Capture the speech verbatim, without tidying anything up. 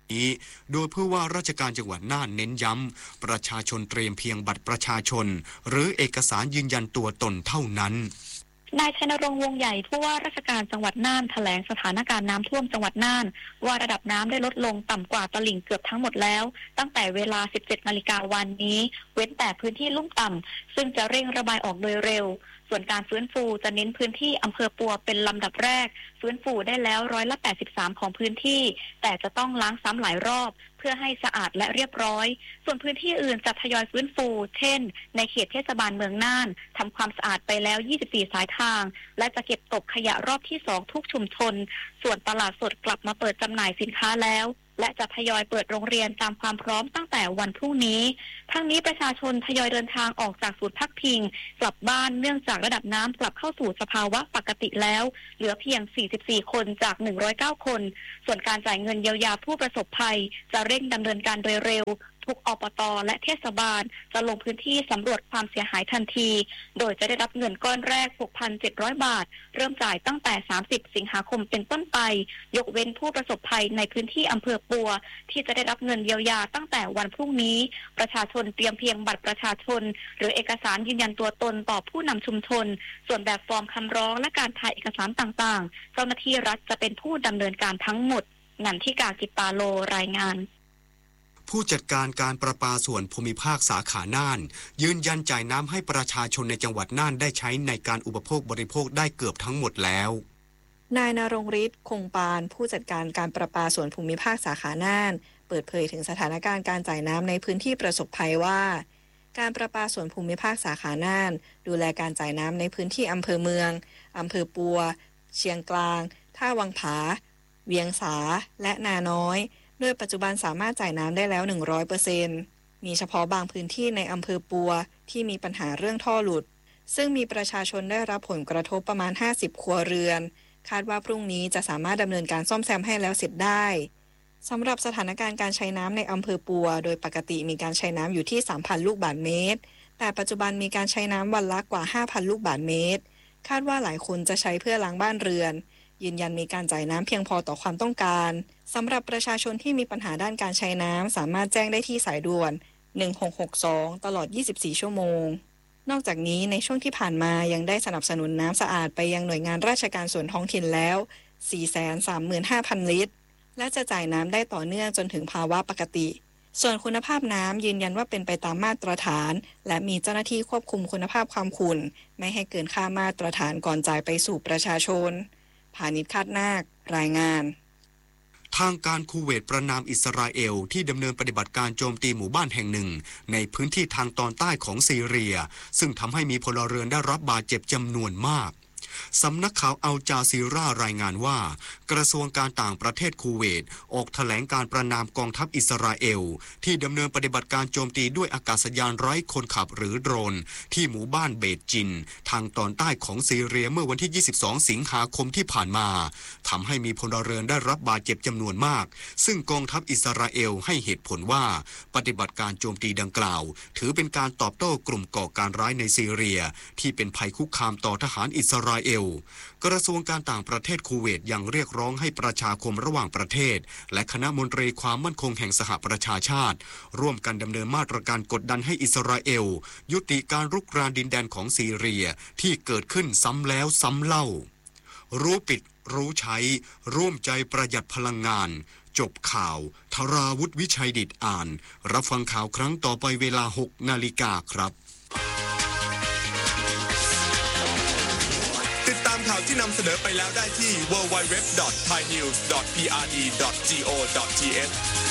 นี้โดยผู้ว่าราชการจังหวัดน่านเน้นย้ำประชาชนเตรียมเพียงบัตรประชาชนหรือเอกสารยืนยันตัวตนเท่านั้นนายชัยนรงค์วงใหญ่ผู้ว่าราชการจังหวัดน่านแถลงสถานการณ์น้ำท่วมจังหวัดน่านว่าระดับน้ำได้ลดลงต่ำกว่าตลิ่งเกือบทั้งหมดแล้วตั้งแต่เวลา สิบเจ็ดนาฬิกา วันนี้เว้นแต่พื้นที่ลุ่มต่ำซึ่งจะเร่งระบายออกโดยเร็วส่วนการฟื้นฟูจะเน้นพื้นที่อำเภอปัวเป็นลำดับแรกฟื้นฟูได้แล้วร้อยละแปดสิบสามของพื้นที่แต่จะต้องล้างซ้ำหลายรอบเพื่อให้สะอาดและเรียบร้อยส่วนพื้นที่อื่นจะทยอยฟื้นฟูเช่นในเขตเทศบาลเมืองน่านทำความสะอาดไปแล้วยี่สิบสี่สายทางและจะเก็บตกขยะรอบที่สองทุกชุมชนส่วนตลาดสดกลับมาเปิดจำหน่ายสินค้าแล้วและจะทยอยเปิดโรงเรียนตามความพร้อมตั้งแต่วันพรุ่งนี้ทั้งนี้ประชาชนทยอยเดินทางออกจากศูนย์พักพิงกลับบ้านเนื่องจากระดับน้ำกลับเข้าสู่สภาวะปกติแล้วเหลือเพียงสี่สิบสี่คนจากหนึ่งร้อยเก้าคนส่วนการจ่ายเงินเยียวยาผู้ประสบภัยจะเร่งดำเนินการโดยเร็วทุกอปต.และเทศบาลจะลงพื้นที่สำรวจความเสียหายทันทีโดยจะได้รับเงินก้อนแรก หกพันเจ็ดร้อย บาทเริ่มจ่ายตั้งแต่สามสิบสิงหาคมเป็นต้นไปยกเว้นผู้ประสบภัยในพื้นที่อำเภอปัวที่จะได้รับเงินเยียวยาตั้งแต่วันพรุ่งนี้ประชาชนเตรียมเพียงบัตรประชาชนหรือเอกสารยืนยันตัวตนต่อผู้นำชุมชนส่วนแบบฟอร์มคำร้องและการถ่ายเอกสารต่างๆเจ้าหน้าที่รัฐจะเป็นผู้ดำเนินการทั้งหมดนันทิกา กิปปาโลรายงานผู้จัดการการประปาส่วนภูมิภาคสาขาน่านยืนยันจ่ายน้ำให้ประชาชนในจังหวัดน่านได้ใช้ในการอุปโภคบริโภคได้เกือบทั้งหมดแล้วนายณรงค์ฤทธิ์คงปานผู้จัดการการประปาส่วนภูมิภาคสาขาน่านเปิดเผยถึงสถานการณ์การจ่ายน้ำในพื้นที่ประสบภัยว่าการประปาส่วนภูมิภาคสาขาน่านดูแลการจ่ายน้ำในพื้นที่อำเภอเมืองอำเภอปัวเชียงกลางท่าวังผาเวียงสาและนาน้อยโดยปัจจุบันสามารถจ่ายน้ำได้แล้ว หนึ่งร้อยเปอร์เซ็นต์ มีเฉพาะบางพื้นที่ในอำเภอปัวที่มีปัญหาเรื่องท่อหลุดซึ่งมีประชาชนได้รับผลกระทบประมาณห้าสิบครัวเรือนคาดว่าพรุ่งนี้จะสามารถดำเนินการซ่อมแซมให้แล้วเสร็จได้สำหรับสถานการณ์การใช้น้ำในอำเภอปัวโดยปกติมีการใช้น้ำอยู่ที่ สามพัน ลูกบาศก์เมตรแต่ปัจจุบันมีการใช้น้ำวันละกว่า ห้าพัน ลูกบาศก์เมตรคาดว่าหลายคนจะใช้เพื่อล้างบ้านเรือนยืนยันมีการจ่ายน้ำเพียงพอต่อความต้องการสำหรับประชาชนที่มีปัญหาด้านการใช้น้ำสามารถแจ้งได้ที่สายด่วนหนึ่งหกหกสองตลอดยี่สิบสี่ชั่วโมงนอกจากนี้ในช่วงที่ผ่านมายังได้สนับสนุนน้ำสะอาดไปยังหน่วยงานราชการส่วนท้องถิ่นแล้ว สี่แสนสามหมื่นห้าพัน ลิตรและจะจ่ายน้ำได้ต่อเนื่องจนถึงภาวะปกติส่วนคุณภาพน้ำยืนยันว่าเป็นไปตามมาตรฐานและมีเจ้าหน้าที่ควบคุมคุณภาพความขุ่นไม่ให้เกินค่ามาตรฐานก่อนจ่ายไปสู่ประชาชนพานิชคาดนาครายงานทางการคูเวตประณามอิสราเอลที่ดำเนินปฏิบัติการโจมตีหมู่บ้านแห่งหนึ่งในพื้นที่ทางตอนใต้ของซีเรียซึ่งทำให้มีพลเรือนได้รับบาดเจ็บจำนวนมากสำนักข่าวอัลจาซีรารายงานว่ากระทรวงการต่างประเทศคูเวตออกแถลงการประณามกองทัพอิสราเอลที่ดำเนินปฏิบัติการโจมตีด้วยอากาศยานไร้คนขับหรือโดรนที่หมู่บ้านเบตจินทางตอนใต้ของซีเรียเมื่อวันที่ยี่สิบสองสิงหาคมที่ผ่านมาทำให้มีพลเรือนได้รับบาดเจ็บจำนวนมากซึ่งกองทัพอิสราเอลให้เหตุผลว่าปฏิบัติการโจมตีดังกล่าวถือเป็นการตอบโต้กลุ่มก่อการร้ายในซีเรียที่เป็นภัยคุกคามต่อทหารอิสราเอลกระทรวงการต่างประเทศคูเวตยังเรียกร้องให้ประชาคมระหว่างประเทศและคณะมนตรีความมั่นคงแห่งสหประชาชาติร่วมกันดำเนินมาตรการกดดันให้อิสราเอลยุติการรุกรานดินแดนของซีเรียที่เกิดขึ้นซ้ำแล้วซ้ำเล่ารู้ปิดรู้ใช้ร่วมใจประหยัดพลังงานจบข่าวธราวุฒิวิชัยดิษฐ์อ่านรับฟังข่าวครั้งต่อไปเวลา หกนาฬิกาครับติดตามข่าวที่นำเสนอไปแล้วได้ที่ ดับเบิลยู ดับเบิลยู ดับเบิลยู ดอท ไทยนิวส์ ดอท พี อาร์ ดี ดอท โก ดอท ที เอช